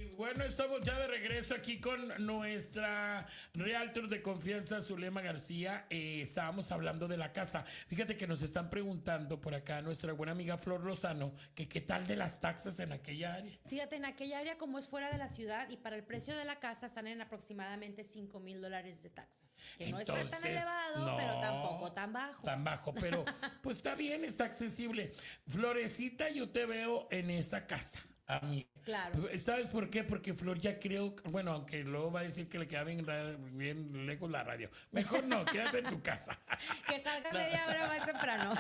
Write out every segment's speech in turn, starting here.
Bueno, estamos ya de regreso aquí con nuestra realtor de confianza, Zulema García. Estábamos hablando de la casa. Fíjate que nos están preguntando por acá nuestra buena amiga Flor Lozano que qué tal de las taxas en aquella área. Fíjate, en aquella área como es fuera de la ciudad y para el precio de la casa están en aproximadamente $5,000 de taxas. Que Entonces, no está tan elevado, no, pero tampoco tan bajo. Tan bajo, pero pues está bien, está accesible. Florecita, yo te veo en esa casa. A mí. Claro. ¿Sabes por qué? Porque Flor ya creo, bueno, aunque luego va a decir que le queda bien lejos la radio. Mejor no, quédate en tu casa. Que salga media hora más temprano.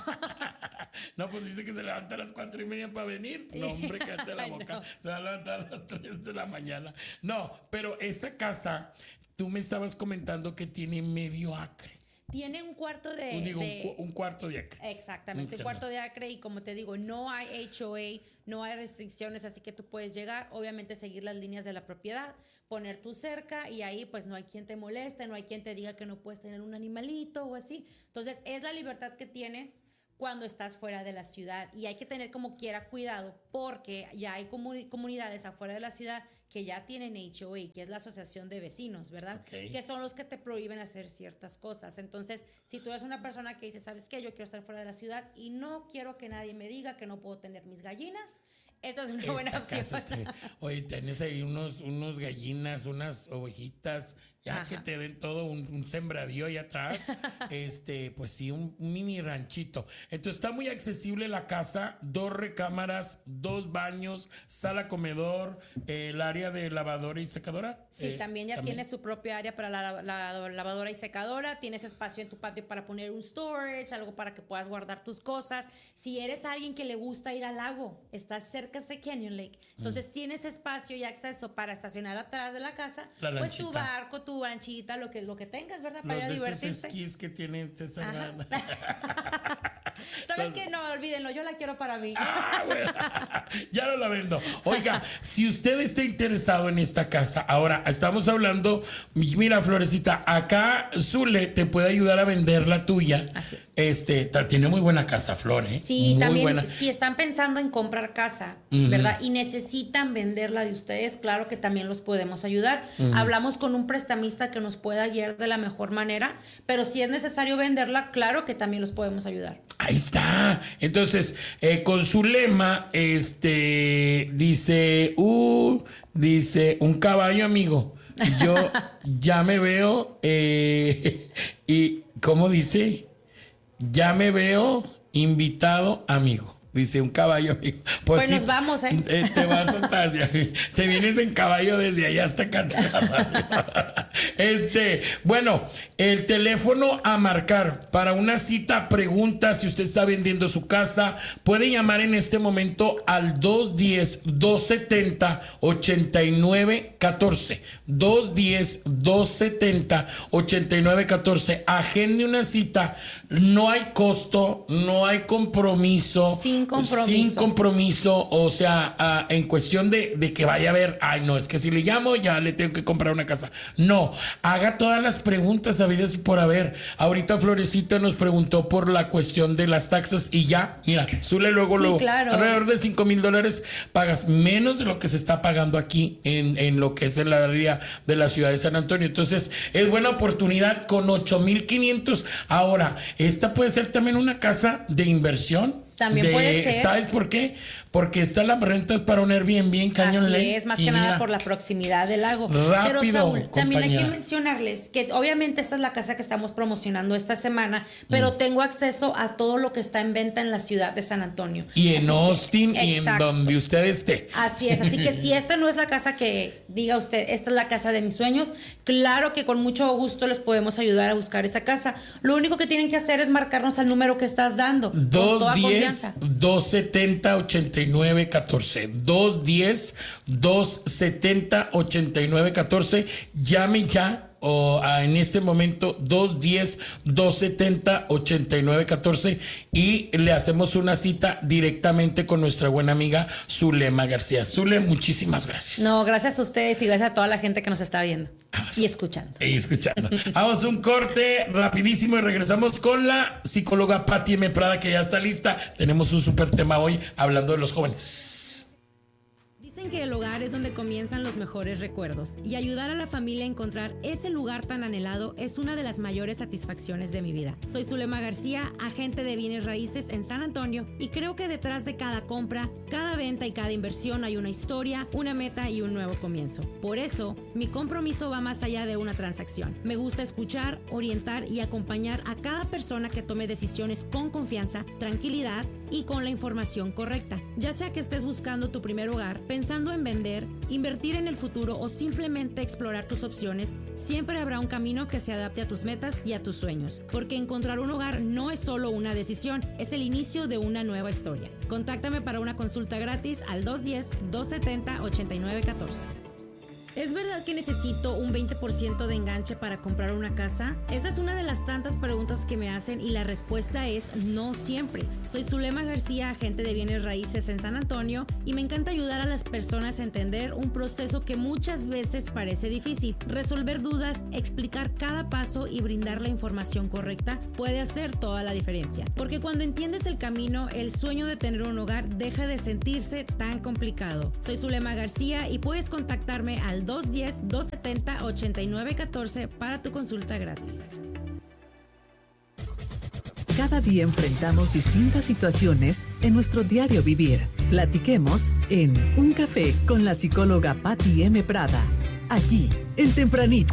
No, pues dice que se levanta a las 4:30 para venir. No, hombre, cállate la boca. No. Se va a levantar a las 3 de la mañana. No, pero esa casa, tú me estabas comentando que tiene medio acre. Tiene un cuarto Un cuarto de acre. Exactamente, un cuarto de acre y como te digo, no hay HOA, no hay restricciones, así que tú puedes llegar, obviamente seguir las líneas de la propiedad, poner tu cerca y ahí pues no hay quien te moleste, no hay quien te diga que no puedes tener un animalito o así. Entonces es la libertad que tienes cuando estás fuera de la ciudad y hay que tener como quiera cuidado porque ya hay comunidades afuera de la ciudad que ya tienen HOA, que es la asociación de vecinos, ¿verdad? Okay. Que son los que te prohíben hacer ciertas cosas. Entonces, si tú eres una persona que dice, ¿sabes qué? Yo quiero estar fuera de la ciudad y no quiero que nadie me diga que no puedo tener mis gallinas, esta es una buena opción. Oye, tenés ahí unos gallinas, unas ovejitas, ya que te den todo un sembradío ahí atrás, pues sí, un mini ranchito. Entonces está muy accesible la casa, 2 recámaras, 2 baños, sala comedor, el área de lavadora y secadora. Sí, también tiene su propia área para la lavadora y secadora, tienes espacio en tu patio para poner un storage, algo para que puedas guardar tus cosas. Si eres alguien que le gusta ir al lago, estás cerca de Canyon Lake, entonces tienes espacio y acceso para estacionar atrás de la casa, pues tu barco, tu lanchita, lo que tengas, ¿verdad? Para ir a divertirse. Los esquís que tienen ¿Sabes qué? No, olvídenlo, yo la quiero para mí. Bueno, ya no la vendo. Oiga, si usted está interesado en esta casa, ahora estamos hablando, mira, Florecita, acá Zule te puede ayudar a vender la tuya. Así es. Tiene muy buena casa, Flor, ¿eh? Sí, muy también, buena. si están pensando en comprar casa, ¿verdad? Y necesitan venderla de ustedes, claro que también los podemos ayudar. Hablamos con un prestamista que nos pueda guiar de la mejor manera, pero si es necesario venderla, claro que también los podemos ayudar. Ahí está. Entonces, con Zulema, dice, un caballo, amigo. Yo ya me veo, y ¿cómo dice? Ya me veo invitado, amigo. Dice un caballo, amigo. Pues sí, nos vamos, ¿eh? Te vas hasta te vienes en caballo desde allá hasta acá. Bueno, el teléfono a marcar para una cita, pregunta si usted está vendiendo su casa, puede llamar en este momento al 210-270-8914. 210-270-8914. Agende una cita. No hay costo, no hay compromiso. Sin compromiso, o sea, en cuestión de que vaya a ver, ay, no, es que si le llamo ya le tengo que comprar una casa. No, haga todas las preguntas habidas por haber. Ahorita Florecita nos preguntó por la cuestión de las taxas y ya, mira, Zule luego, claro. Alrededor de $5,000 pagas menos de lo que se está pagando aquí en lo que es el área de la ciudad de San Antonio. Entonces, es buena oportunidad con 8,500. Ahora, esta puede ser también una casa de inversión. También puede ser. ¿Sabes por qué? Porque están las rentas para un Airbnb en Canyon Lake. Así es, más que nada por la proximidad del lago. Rápido, pero Saúl, también hay compañera. que mencionarles que obviamente esta es la casa que estamos promocionando esta semana, pero tengo acceso a todo lo que está en venta en la ciudad de San Antonio. Y en Austin y en exacto. donde usted esté. Así es, así que si esta no es la casa que diga usted, esta es la casa de mis sueños, claro que con mucho gusto les podemos ayudar a buscar esa casa. Lo único que tienen que hacer es marcarnos al número que estás dando. 210-270-8914. 210-270-8914. Llame ya. En este momento 210-270-8914 y le hacemos una cita directamente con nuestra buena amiga Zulema García. Zule, muchísimas gracias. No, gracias a ustedes y gracias a toda la gente que nos está viendo y escuchando. Vamos a un corte rapidísimo y regresamos con la psicóloga Pati M. Prada, que ya está lista. Tenemos un súper tema hoy hablando de los jóvenes. Dicen que el hogar es donde comienzan los mejores recuerdos y ayudar a la familia a encontrar ese lugar tan anhelado es una de las mayores satisfacciones de mi vida. Soy Zulema García, agente de bienes raíces en San Antonio, y creo que detrás de cada compra, cada venta y cada inversión hay una historia, una meta y un nuevo comienzo. Por eso, mi compromiso va más allá de una transacción. Me gusta escuchar, orientar y acompañar a cada persona que tome decisiones con confianza, tranquilidad y con la información correcta. Ya sea que estés buscando tu primer hogar, pensando en vender, invertir en el futuro o simplemente explorar tus opciones, siempre habrá un camino que se adapte a tus metas y a tus sueños. Porque encontrar un hogar no es solo una decisión, es el inicio de una nueva historia. Contáctame para una consulta gratis al 210-270-8914. ¿Es verdad que necesito un 20% de enganche para comprar una casa? Esa es una de las tantas preguntas que me hacen y la respuesta es no siempre. Soy Zulema García, agente de bienes raíces en San Antonio, y me encanta ayudar a las personas a entender un proceso que muchas veces parece difícil. Resolver dudas, explicar cada paso y brindar la información correcta puede hacer toda la diferencia. Porque cuando entiendes el camino, el sueño de tener un hogar deja de sentirse tan complicado. Soy Zulema García y puedes contactarme al 210-270-8914 para tu consulta gratis. Cada día enfrentamos distintas situaciones en nuestro diario vivir. Platiquemos en Un Café con la psicóloga Patti M. Prada, aquí en Tempranito.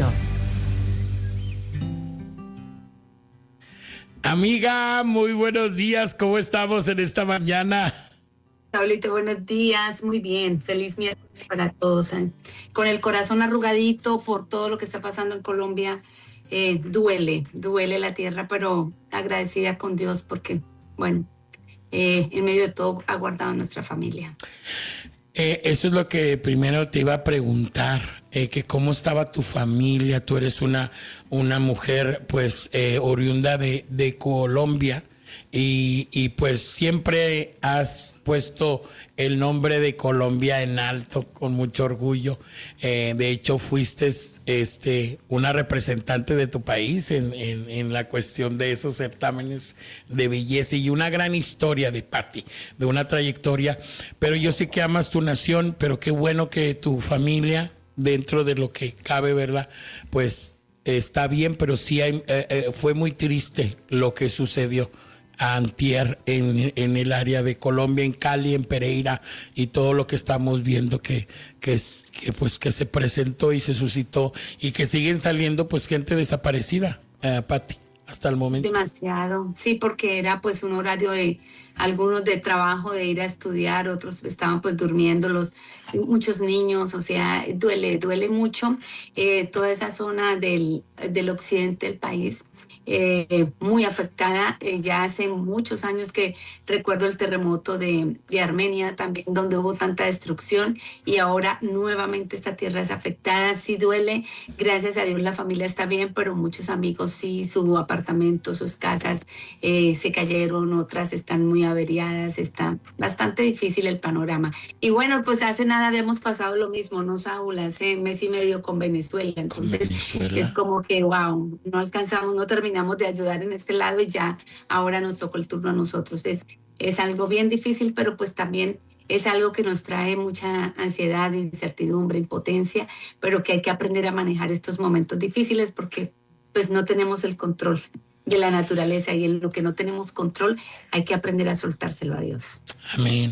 Amiga, muy buenos días. ¿Cómo estamos en esta mañana? Pablito, buenos días, muy bien, feliz miércoles para todos. Con el corazón arrugadito por todo lo que está pasando en Colombia, duele la tierra, pero agradecida con Dios porque, bueno, en medio de todo ha guardado a nuestra familia. Eso es lo que primero te iba a preguntar, que cómo estaba tu familia. Tú eres una mujer, pues, oriunda de Colombia. Y pues siempre has puesto el nombre de Colombia en alto con mucho orgullo. De hecho, fuiste una representante de tu país en la cuestión de esos certámenes de belleza, y una gran historia de Patti, de una trayectoria. Pero yo sé que amas tu nación, pero qué bueno que tu familia, dentro de lo que cabe, ¿verdad? Pues está bien, pero sí fue muy triste lo que sucedió antier en el área de Colombia, en Cali, en Pereira, y todo lo que estamos viendo que se presentó y se suscitó, y que siguen saliendo pues gente desaparecida, Patti, hasta el momento. Demasiado, sí, porque era pues un horario de algunos de trabajo, de ir a estudiar, otros estaban pues durmiendo, muchos niños, o sea, duele mucho. Toda esa zona del occidente del país, muy afectada. Ya hace muchos años que recuerdo el terremoto de Armenia también, donde hubo tanta destrucción, y ahora nuevamente esta tierra es afectada. Sí duele, gracias a Dios la familia está bien, pero muchos amigos sí, su apartamento, sus casas se cayeron, otras están muy averiadas, está bastante difícil el panorama. Y bueno, pues hace nada habíamos pasado lo mismo, ¿no, Saúl? Hace mes y medio con Venezuela, entonces es como que wow, no alcanzamos, no terminamos de ayudar en este lado y ya ahora nos tocó el turno a nosotros. Es algo bien difícil, pero pues también es algo que nos trae mucha ansiedad, incertidumbre, impotencia, pero que hay que aprender a manejar estos momentos difíciles porque pues no tenemos el control de la naturaleza, y en lo que no tenemos control hay que aprender a soltárselo a Dios. Amén.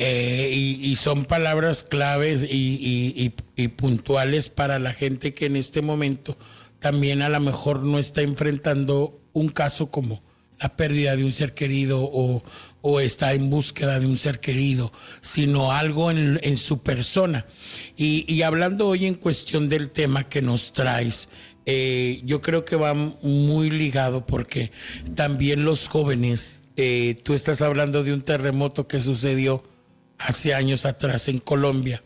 Y son palabras claves y puntuales para la gente que en este momento también a lo mejor no está enfrentando un caso como la pérdida de un ser querido o está en búsqueda de un ser querido, sino algo en su persona. Y hablando hoy en cuestión del tema que nos traes, yo creo que va muy ligado porque también los jóvenes, tú estás hablando de un terremoto que sucedió hace años atrás en Colombia.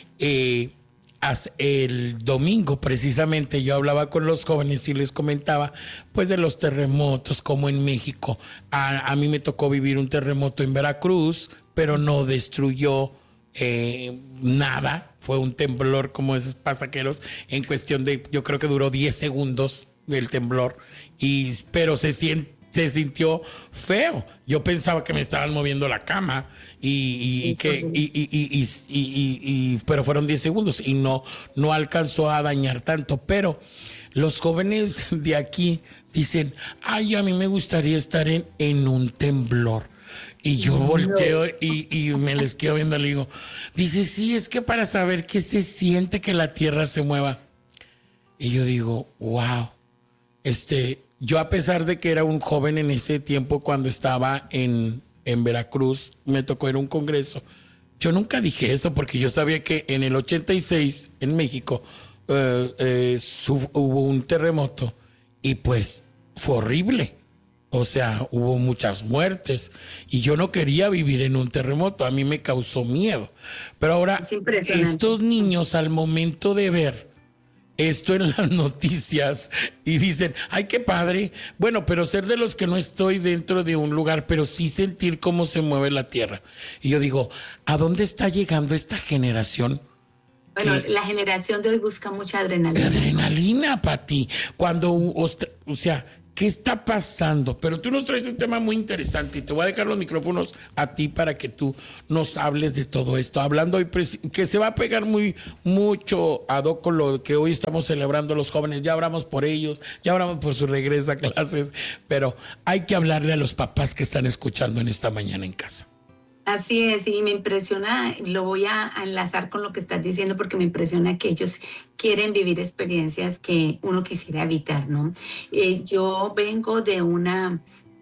El domingo precisamente yo hablaba con los jóvenes y les comentaba pues de los terremotos como en México. A mí me tocó vivir un terremoto en Veracruz, pero no destruyó nada. Fue un temblor como esos pasajeros en cuestión de, yo creo que duró 10 segundos el temblor, pero se se sintió feo. Yo pensaba que me estaban moviendo la cama pero fueron 10 segundos y no alcanzó a dañar tanto. Pero los jóvenes de aquí dicen, ay, a mí me gustaría estar en un temblor. Y yo volteo y me les quedo viendo y le digo, dice, sí, es que para saber qué se siente que la tierra se mueva. Y yo digo, wow, yo a pesar de que era un joven en ese tiempo cuando estaba en Veracruz, me tocó en un congreso, yo nunca dije eso porque yo sabía que en el 86 en México hubo un terremoto y pues fue horrible. O sea, hubo muchas muertes y yo no quería vivir en un terremoto, a mí me causó miedo. Pero ahora, estos niños al momento de ver esto en las noticias y dicen, ay, qué padre, bueno, pero ser de los que no estoy dentro de un lugar, pero sí sentir cómo se mueve la tierra. Y yo digo, ¿a dónde está llegando esta generación? Bueno, la generación de hoy busca mucha adrenalina. Adrenalina, Pati, cuando, o sea, ¿qué está pasando? Pero tú nos traes un tema muy interesante y te voy a dejar los micrófonos a ti para que tú nos hables de todo esto. Hablando hoy, que se va a pegar mucho ad hoc con lo que hoy estamos celebrando los jóvenes. Ya hablamos por ellos, ya hablamos por su regreso a clases, pero hay que hablarle a los papás que están escuchando en esta mañana en casa. Así es, y me impresiona, lo voy a enlazar con lo que estás diciendo porque me impresiona que ellos quieren vivir experiencias que uno quisiera evitar, ¿no? Yo vengo de una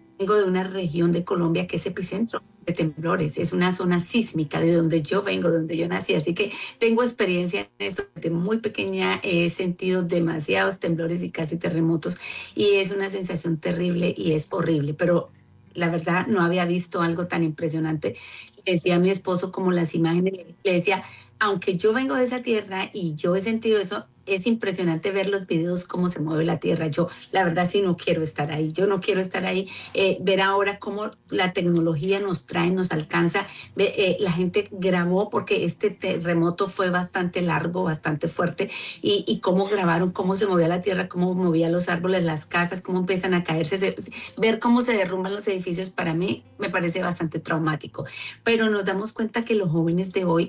región de Colombia que es epicentro de temblores, es una zona sísmica de donde yo vengo, donde yo nací, así que tengo experiencia en esto. De muy pequeña he sentido demasiados temblores y casi terremotos y es una sensación terrible y es horrible, pero la verdad no había visto algo tan impresionante. Le decía a mi esposo como las imágenes, le decía, aunque yo vengo de esa tierra y yo he sentido eso, es impresionante ver los videos cómo se mueve la tierra. Yo, la verdad, sí no quiero estar ahí. Yo no quiero estar ahí. Ver ahora cómo la tecnología nos trae, nos alcanza. La gente grabó porque este terremoto fue bastante largo, bastante fuerte. Y cómo grabaron, cómo se movía la tierra, cómo movía los árboles, las casas, cómo empiezan a caerse. Ver cómo se derrumban los edificios, para mí me parece bastante traumático. Pero nos damos cuenta que los jóvenes de hoy...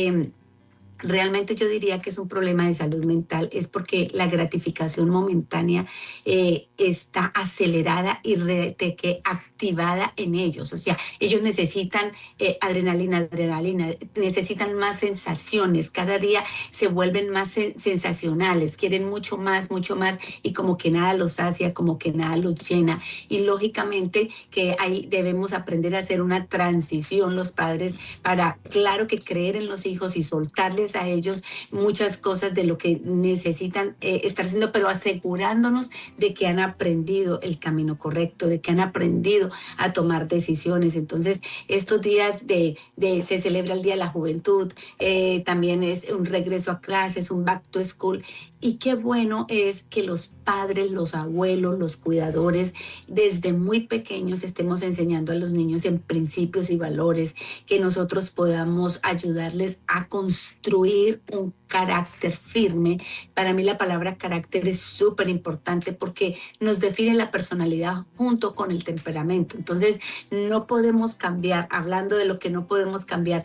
realmente yo diría que es un problema de salud mental, es porque la gratificación momentánea está acelerada y que activada en ellos. O sea, ellos necesitan adrenalina, necesitan más sensaciones, cada día se vuelven más sensacionales, quieren mucho más, y como que nada los sacia, como que nada los llena. Y lógicamente que ahí debemos aprender a hacer una transición los padres para, claro que creer en los hijos y soltarles a ellos muchas cosas de lo que necesitan estar haciendo, pero asegurándonos de que han aprendido el camino correcto, de que han aprendido a tomar decisiones. Entonces, estos días se celebra el Día de la Juventud, también es un regreso a clases, un back to school, y qué bueno es que los padres, los abuelos, los cuidadores, desde muy pequeños estemos enseñando a los niños en principios y valores, que nosotros podamos ayudarles a construir un carácter firme. Para mí la palabra carácter es súper importante porque nos define la personalidad junto con el temperamento. Entonces, no podemos cambiar, hablando de lo que no podemos cambiar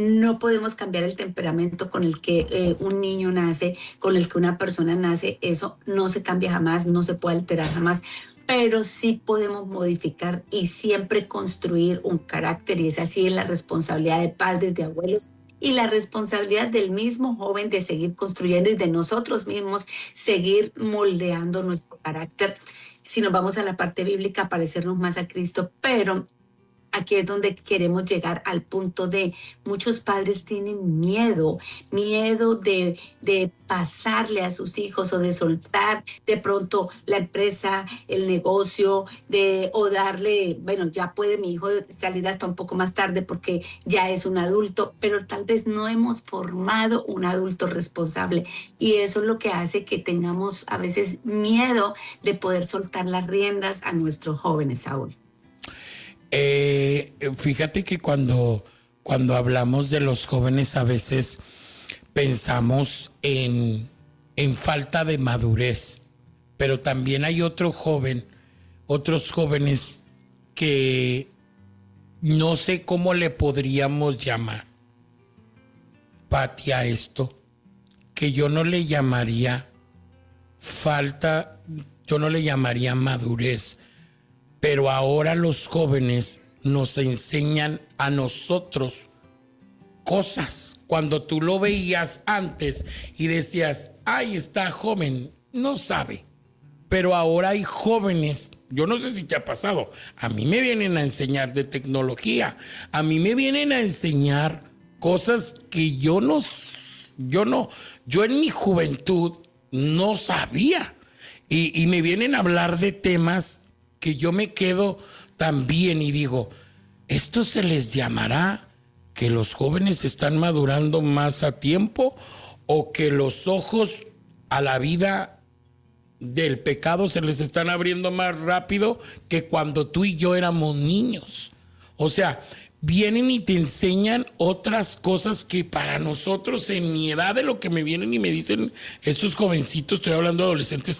el temperamento con el que un niño nace, con el que una persona nace. Eso no se cambia jamás, no se puede alterar jamás, pero sí podemos modificar y siempre construir un carácter, y esa sí es la responsabilidad de padres, de abuelos, y la responsabilidad del mismo joven de seguir construyendo y de nosotros mismos seguir moldeando nuestro carácter. Si nos vamos a la parte bíblica, parecernos más a Cristo, pero aquí es donde queremos llegar al punto de muchos padres tienen miedo de pasarle a sus hijos o de soltar de pronto la empresa, el negocio, o darle, bueno, ya puede mi hijo salir hasta un poco más tarde porque ya es un adulto, pero tal vez no hemos formado un adulto responsable, y eso es lo que hace que tengamos a veces miedo de poder soltar las riendas a nuestros jóvenes, Saúl. Fíjate que cuando hablamos de los jóvenes a veces pensamos en falta de madurez, pero también hay otro joven otros jóvenes que no sé cómo le podríamos llamar, Pati, a esto, que yo no le llamaría falta, yo no le llamaría madurez, pero ahora los jóvenes nos enseñan a nosotros cosas. Cuando tú lo veías antes y decías, ay, está joven, no sabe. Pero ahora hay jóvenes, yo no sé si te ha pasado, a mí me vienen a enseñar de tecnología, a mí me vienen a enseñar cosas que yo en mi juventud no sabía. Y me vienen a hablar de temas que yo me quedo también y digo, ¿esto se les llamará que los jóvenes están madurando más a tiempo o que los ojos a la vida del pecado se les están abriendo más rápido que cuando tú y yo éramos niños? O sea, vienen y te enseñan otras cosas que para nosotros en mi edad, de lo que me vienen y me dicen estos jovencitos, estoy hablando de adolescentes,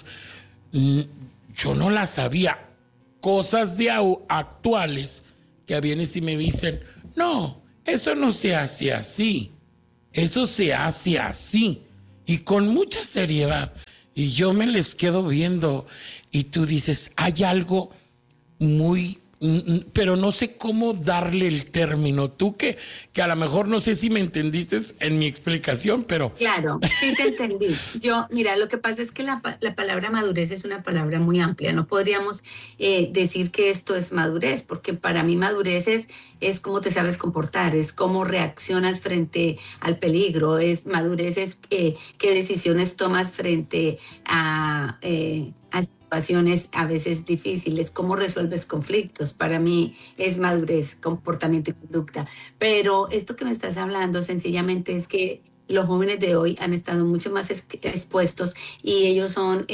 yo no las sabía. Cosas de actuales que vienen y me dicen, no, eso no se hace así, eso se hace así y con mucha seriedad. Y yo me les quedo viendo y tú dices, hay algo muy, pero no sé cómo darle el término. Tú que a lo mejor no sé si me entendiste en mi explicación, pero... Claro, sí te entendí. Yo, mira, lo que pasa es que la palabra madurez es una palabra muy amplia. No podríamos decir que esto es madurez, porque para mí madurez es cómo te sabes comportar, es cómo reaccionas frente al peligro, madurez es qué decisiones tomas frente a situaciones a veces difíciles, cómo resuelves conflictos. Para mí es madurez, comportamiento y conducta. Pero esto que me estás hablando sencillamente es que los jóvenes de hoy han estado mucho más expuestos y ellos son...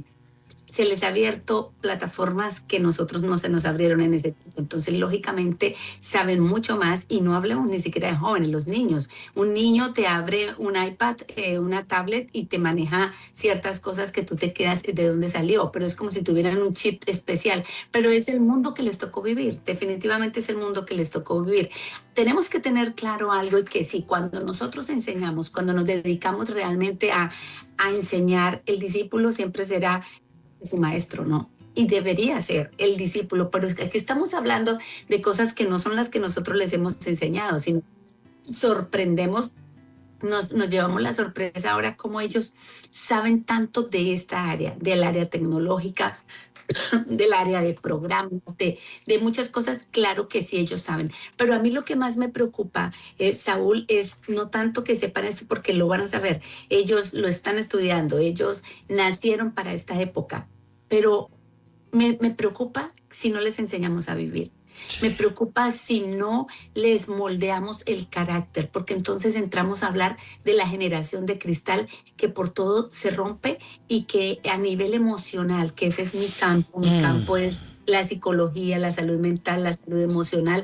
se les ha abierto plataformas que nosotros no se nos abrieron en ese tiempo. Entonces, lógicamente, saben mucho más y no hablemos ni siquiera de jóvenes, los niños. Un niño te abre un iPad, una tablet y te maneja ciertas cosas que tú te quedas de dónde salió, pero es como si tuvieran un chip especial. Pero es el mundo que les tocó vivir, definitivamente es el mundo que les tocó vivir. Tenemos que tener claro algo y que sí, cuando nosotros enseñamos, cuando nos dedicamos realmente a enseñar, el discípulo siempre será su maestro, ¿no? Y debería ser el discípulo, pero es que aquí estamos hablando de cosas que no son las que nosotros les hemos enseñado, sino sorprendemos, nos llevamos la sorpresa ahora como ellos saben tanto de esta área, del área tecnológica, del área de programas, de muchas cosas. Claro que sí, ellos saben. Pero a mí lo que más me preocupa, Saúl, es no tanto que sepan esto porque lo van a saber. Ellos lo están estudiando, ellos nacieron para esta época. Pero me preocupa si no les enseñamos a vivir. Me preocupa si no les moldeamos el carácter, porque entonces entramos a hablar de la generación de cristal que por todo se rompe y que a nivel emocional, que ese es mi campo es la psicología, la salud mental, la salud emocional.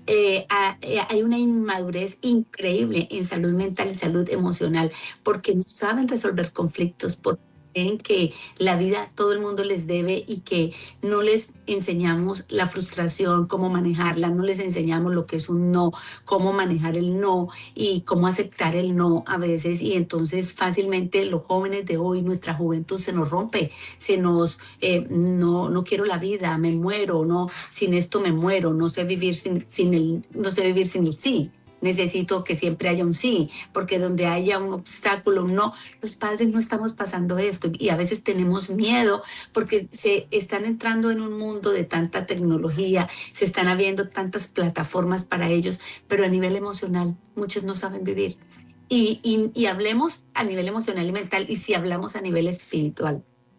Hay una inmadurez increíble en salud mental y salud emocional, porque no saben resolver conflictos, porque creen que la vida todo el mundo les debe y que no les enseñamos la frustración, cómo manejarla, no les enseñamos lo que es un no, cómo manejar el no y cómo aceptar el no a veces. Y entonces fácilmente los jóvenes de hoy, nuestra juventud se nos rompe, se nos, no quiero la vida, me muero, no, sin esto me muero, no sé vivir no sé vivir sin el sí. Necesito que siempre haya un sí, porque donde haya un obstáculo, un no, los padres no estamos pasando esto y a veces tenemos miedo porque se están entrando en un mundo de tanta tecnología, se están abriendo tantas plataformas para ellos, pero a nivel emocional muchos no saben vivir. Y hablemos a nivel emocional y mental, y si hablamos a nivel espiritual,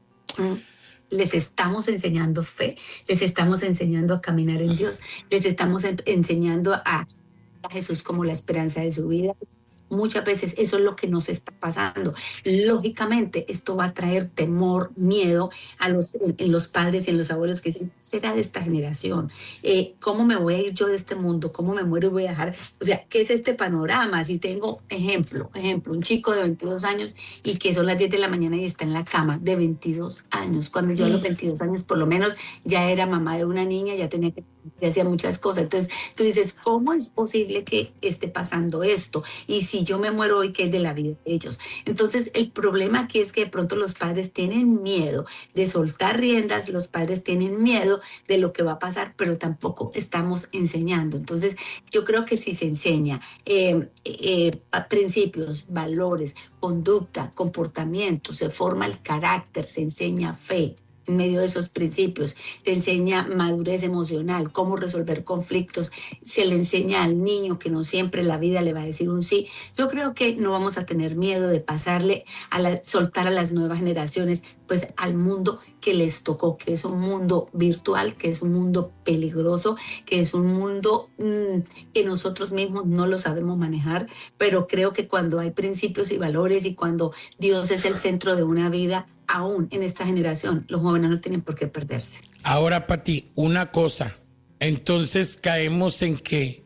les estamos enseñando fe, les estamos enseñando a caminar en Dios, les estamos enseñando a Jesús como la esperanza de su vida, muchas veces eso es lo que nos está pasando. Lógicamente, esto va a traer temor, miedo en los padres y en los abuelos que dicen, ¿qué será de esta generación? ¿Cómo me voy a ir yo de este mundo? ¿Cómo me muero y voy a dejar? O sea, ¿qué es este panorama? Si tengo, ejemplo, un chico de 22 años y que son las 10 de la mañana y está en la cama, de 22 años. Cuando yo a los 22 años, por lo menos, ya era mamá de una niña, ya tenía que se hacía muchas cosas. Entonces tú dices, ¿cómo es posible que esté pasando esto? Y si yo me muero hoy, ¿qué es de la vida de ellos? Entonces el problema aquí es que de pronto los padres tienen miedo de soltar riendas, los padres tienen miedo de lo que va a pasar, pero tampoco estamos enseñando. Entonces yo creo que si se enseña principios, valores, conducta, comportamiento, se forma el carácter, se enseña fe en medio de esos principios, te enseña madurez emocional, cómo resolver conflictos, se le enseña al niño que no siempre la vida le va a decir un sí. Yo creo que no vamos a tener miedo de pasarle soltar a las nuevas generaciones, pues al mundo que les tocó, que es un mundo virtual, que es un mundo peligroso, que es un mundo que nosotros mismos no lo sabemos manejar, pero creo que cuando hay principios y valores y cuando Dios es el centro de una vida, aún en esta generación, los jóvenes no tienen por qué perderse. Ahora, Pati, una cosa. Entonces caemos en que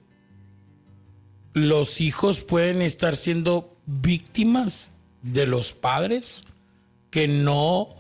los hijos pueden estar siendo víctimas de los padres que no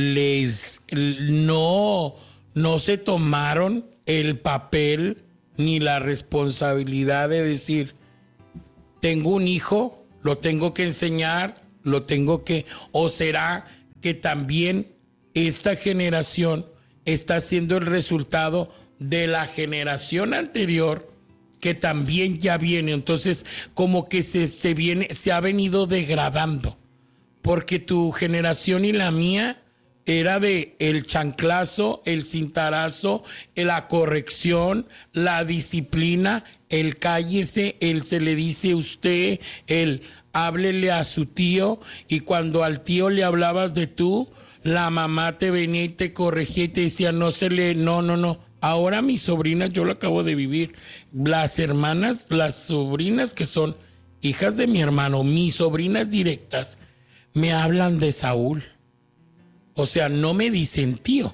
se tomaron el papel ni la responsabilidad de decir, tengo un hijo, lo tengo que enseñar, o será que también esta generación está siendo el resultado de la generación anterior que también ya viene. Entonces, como que se ha venido degradando, porque tu generación y la mía era de el chanclazo, el cintarazo, la corrección, la disciplina, el cállese, el se le dice usted, el háblele a su tío, y cuando al tío le hablabas de tú, la mamá te venía y te corregía y te decía, no. Ahora mis sobrinas, yo lo acabo de vivir, las sobrinas que son hijas de mi hermano, mis sobrinas directas, me hablan de Saúl. O sea, no me dicen tío.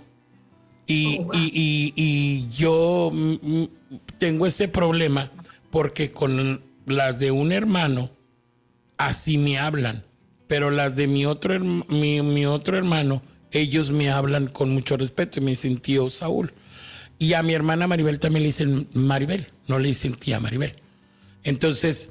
Y yo tengo ese problema porque con las de un hermano así me hablan, pero las de mi otro hermano, ellos me hablan con mucho respeto y me dicen tío Saúl. Y a mi hermana Maribel también le dicen Maribel, no le dicen tía Maribel. Entonces,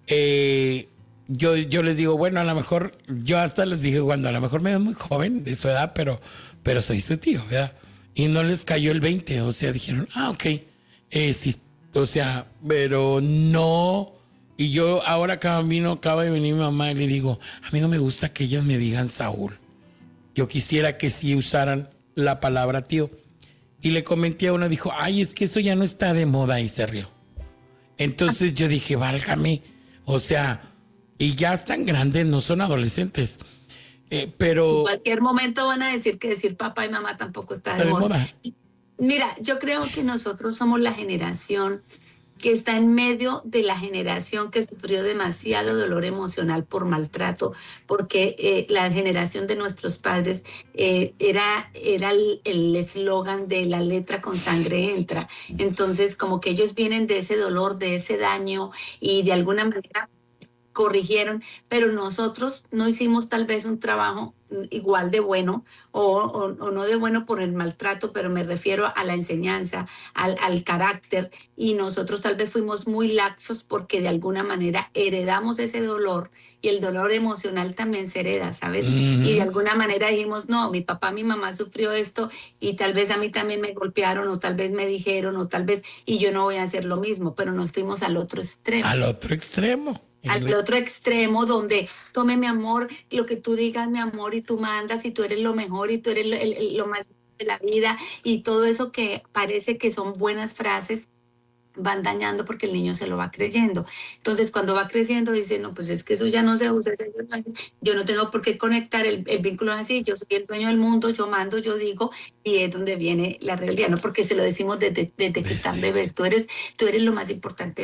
yo les digo, bueno, a lo mejor, yo hasta les dije cuando a lo mejor me veo muy joven de su edad, pero soy su tío, ¿verdad? Y no les cayó el 20, o sea, dijeron, ok, sí, o sea, pero no. Y yo ahora acaba de venir mi mamá y le digo, a mí no me gusta que ellas me digan Saúl. Yo quisiera que sí usaran la palabra tío. Y le comenté a una, dijo, ay, es que eso ya no está de moda, y se rió. Entonces yo dije, válgame, o sea, y ya están grandes, no son adolescentes. Pero en cualquier momento van a decir que decir papá y mamá tampoco está de moda. Mira, yo creo que nosotros somos la generación que está en medio de la generación que sufrió demasiado dolor emocional por maltrato, porque la generación de nuestros padres era el eslogan de la letra con sangre entra. Entonces, como que ellos vienen de ese dolor, de ese daño, y de alguna manera corrigieron, pero nosotros no hicimos tal vez un trabajo igual de bueno o no de bueno por el maltrato, pero me refiero a la enseñanza, al carácter, y nosotros tal vez fuimos muy laxos porque de alguna manera heredamos ese dolor, y el dolor emocional también se hereda, ¿sabes? Uh-huh. Y de alguna manera dijimos, no, mi papá, mi mamá sufrió esto y tal vez a mí también me golpearon o tal vez me dijeron o tal vez, y yo no voy a hacer lo mismo, pero nos fuimos al otro extremo. Al otro extremo. Al otro extremo donde tome mi amor, lo que tú digas mi amor, y tú mandas, y tú eres lo mejor, y tú eres lo más de la vida, y todo eso que parece que son buenas frases van dañando porque el niño se lo va creyendo. Entonces cuando va creciendo dice, no, pues es que eso ya no se usa, yo no tengo por qué conectar el vínculo así, yo soy el dueño del mundo, yo mando, yo digo, y es donde viene la realidad, no porque se lo decimos desde que están bebés, tú eres lo más importante del mundo.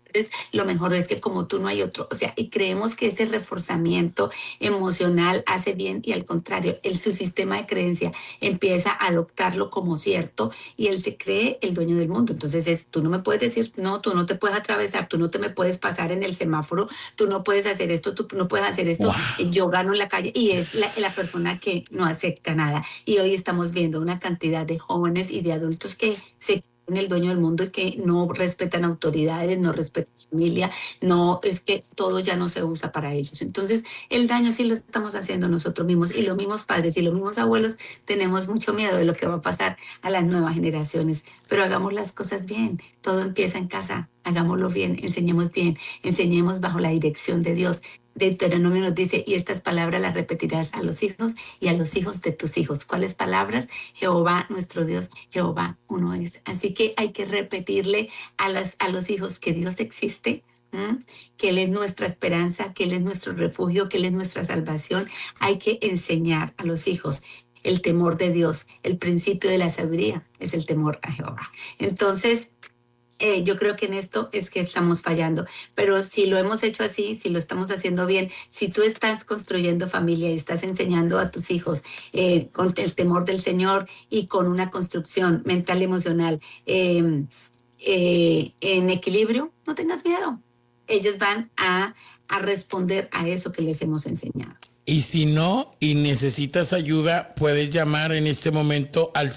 padres, lo mejor es que como tú no hay otro. O sea, y creemos que ese reforzamiento emocional hace bien y al contrario, su sistema de creencia empieza a adoptarlo como cierto y él se cree el dueño del mundo. Entonces tú no me puedes decir, no, tú no te puedes atravesar, tú no te me puedes pasar en el semáforo, tú no puedes hacer esto, tú no puedes hacer esto, wow. Yo gano en la calle y es la persona que no acepta nada. Y hoy estamos viendo una cantidad de jóvenes y de adultos que se creen el dueño del mundo y que no respetan autoridades, no respetan familia, no, es que todo ya no se usa para ellos. Entonces, el daño sí lo estamos haciendo nosotros mismos y los mismos padres y los mismos abuelos tenemos mucho miedo de lo que va a pasar a las nuevas generaciones, pero hagamos las cosas bien, todo empieza en casa, hagámoslo bien, enseñemos bajo la dirección de Dios. Deuteronomio nos dice, y estas palabras las repetirás a los hijos y a los hijos de tus hijos. ¿Cuáles palabras? Jehová, nuestro Dios, Jehová uno es. Así que hay que repetirle a los hijos que Dios existe, que Él es nuestra esperanza, que Él es nuestro refugio, que Él es nuestra salvación. Hay que enseñar a los hijos el temor de Dios. El principio de la sabiduría es el temor a Jehová. Entonces, yo creo que en esto es que estamos fallando, pero si lo hemos hecho así, si lo estamos haciendo bien, si tú estás construyendo familia y estás enseñando a tus hijos con el temor del Señor y con una construcción mental y emocional en equilibrio, no tengas miedo. Ellos van a responder a eso que les hemos enseñado. Y si no, y necesitas ayuda, puedes llamar en este momento al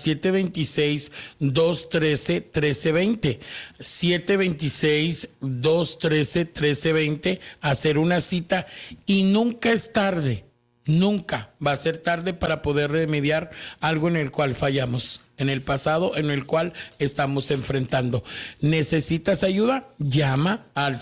726-213-1320. 726-213-1320, hacer una cita y nunca es tarde. Nunca va a ser tarde para poder remediar algo en el cual fallamos, en el pasado, en el cual estamos enfrentando. ¿Necesitas ayuda? Llama al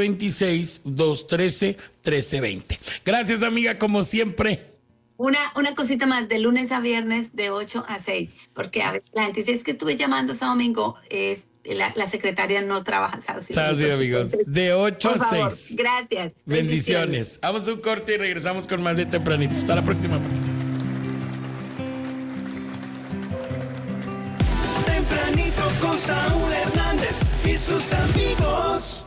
726-213-1320. Gracias, amiga, como siempre. Una cosita más, de lunes a viernes de 8 a 6, porque a veces la gente dice, es que estuve llamando ese domingo, la secretaria no trabaja sábado y domingo. Amigos, de 8 a 6. Gracias. Bendiciones. Vamos a un corte y regresamos con más de Tempranito. Hasta la próxima. Tempranito con Saúl Hernández y sus amigos.